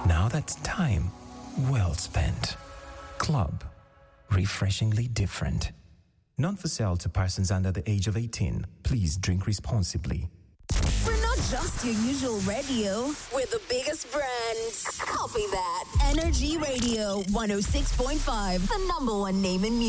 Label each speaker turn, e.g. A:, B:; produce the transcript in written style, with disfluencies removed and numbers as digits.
A: Now that's time well spent. Club. Refreshingly different. Not for sale to persons under the age of 18. Please drink responsibly.
B: We're not just your usual radio. We're the biggest brand. Copy that. Energy Radio 106.5, the number one name in music.